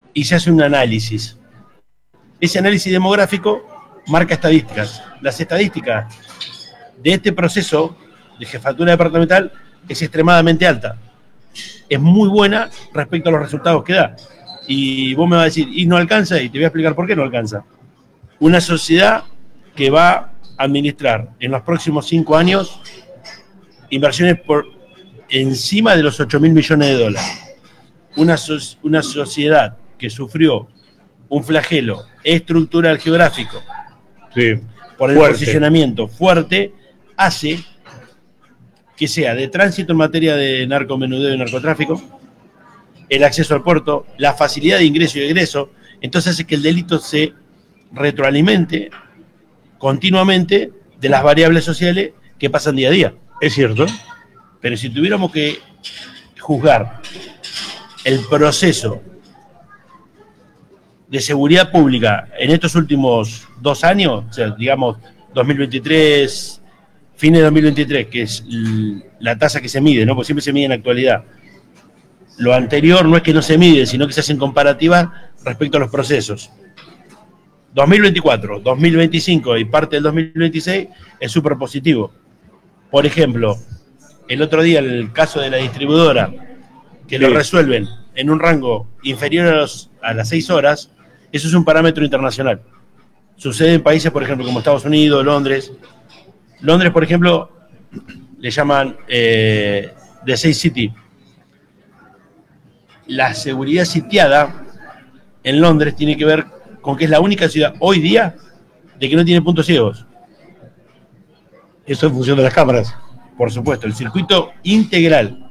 y se hace un análisis. Ese análisis demográfico marca estadísticas. Las estadísticas de este proceso de jefatura departamental es extremadamente alta. Es muy buena respecto a los resultados que da. Y vos me vas a decir, y no alcanza, y te voy a explicar por qué no alcanza. Una sociedad que va a administrar en los próximos 5 años inversiones por encima de los 8.000 millones de dólares. Una sociedad que sufrió un flagelo estructural geográfico, sí, por el fuerte posicionamiento fuerte, hace que sea de tránsito en materia de narcomenudeo y narcotráfico, el acceso al puerto, la facilidad de ingreso y egreso, entonces hace que el delito se retroalimente continuamente de las variables sociales que pasan día a día. Es cierto. Pero si tuviéramos que juzgar el proceso de seguridad pública en estos últimos 2 años, o sea, digamos 2023, fines de 2023, que es la tasa que se mide, ¿no? Porque siempre se mide en la actualidad. Lo anterior no es que no se mide, sino que se hacen comparativas respecto a los procesos. 2024, 2025 y parte del 2026 es súper positivo. Por ejemplo, el otro día el caso de la distribuidora, que lo resuelven en un rango inferior a las 6 horas, eso es un parámetro internacional. Sucede en países, por ejemplo, como Estados Unidos, Londres. Londres, por ejemplo, le llaman The Safe City. La seguridad sitiada en Londres tiene que ver con que es la única ciudad hoy día de que no tiene puntos ciegos. Eso en función de las cámaras. Por supuesto, el circuito integral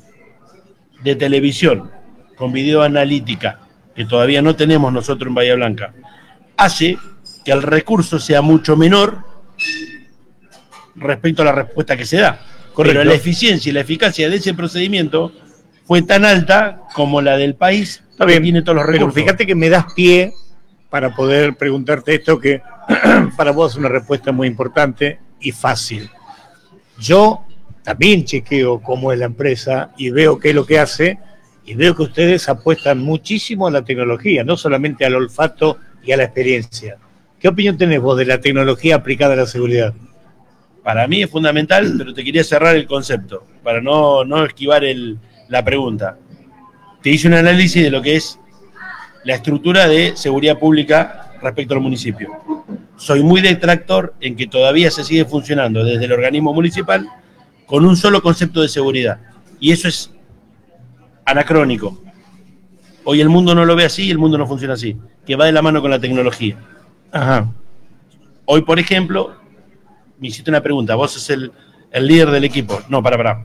de televisión con video analítica, que todavía no tenemos nosotros en Bahía Blanca, hace que el recurso sea mucho menor respecto a la respuesta que se da. Correcto. Pero la eficiencia y la eficacia de ese procedimiento fue tan alta como la del país que tiene todos los recursos. Pero fíjate que me das pie para poder preguntarte esto, que para vos es una respuesta muy importante y fácil. Yo también chequeo cómo es la empresa y veo qué es lo que hace, y veo que ustedes apuestan muchísimo a la tecnología, no solamente al olfato y a la experiencia. ¿Qué opinión tenés vos de la tecnología aplicada a la seguridad? Para mí es fundamental, pero te quería cerrar el concepto, para no esquivar la pregunta. Te hice un análisis de lo que es la estructura de seguridad pública respecto al municipio. Soy muy detractor en que todavía se sigue funcionando desde el organismo municipal con un solo concepto de seguridad. Y eso es anacrónico. Hoy el mundo no lo ve así y el mundo no funciona así, que va de la mano con la tecnología. Ajá. Hoy, por ejemplo, me hiciste una pregunta, vos sos el líder del equipo. No, pará.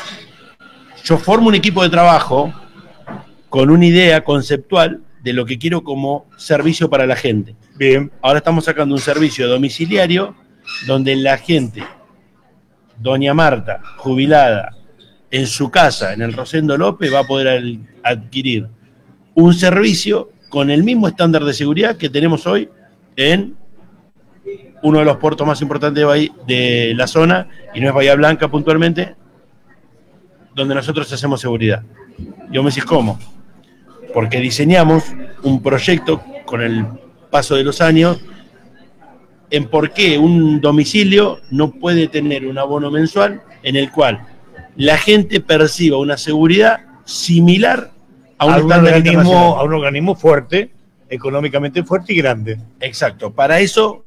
Yo formo un equipo de trabajo con una idea conceptual de lo que quiero como servicio para la gente. Bien. Ahora estamos sacando un servicio domiciliario donde la gente, doña Marta, jubilada, en su casa, en el Rosendo López, va a poder adquirir un servicio con el mismo estándar de seguridad que tenemos hoy en uno de los puertos más importantes de la zona, y no es Bahía Blanca puntualmente, donde nosotros hacemos seguridad. Y vos me decís, ¿cómo? Porque diseñamos un proyecto con el paso de los años en por qué un domicilio no puede tener un abono mensual en el cual la gente perciba una seguridad similar a un organismo fuerte, económicamente fuerte y grande. Exacto. Para eso,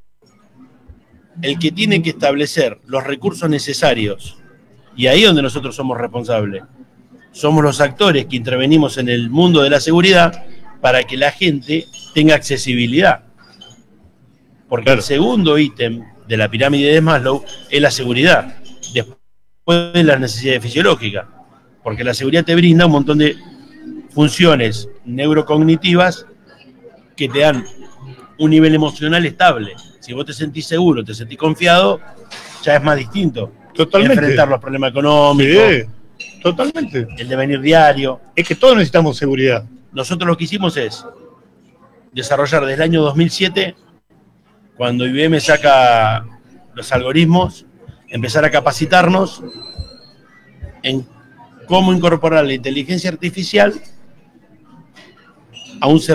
el que tiene que establecer los recursos necesarios, y ahí es donde nosotros somos responsables, somos los actores que intervenimos en el mundo de la seguridad para que la gente tenga accesibilidad. Porque claro, el segundo ítem de la pirámide de Maslow es la seguridad, después de las necesidades fisiológicas. Porque la seguridad te brinda un montón de funciones neurocognitivas que te dan un nivel emocional estable. Si vos te sentís seguro, te sentís confiado, ya es más distinto. Totalmente. Enfrentar los problemas económicos. Sí, totalmente. El devenir diario. Es que todos necesitamos seguridad. Nosotros lo que hicimos es desarrollar desde el año 2007, cuando IBM saca los algoritmos, empezar a capacitarnos en cómo incorporar la inteligencia artificial a un servicio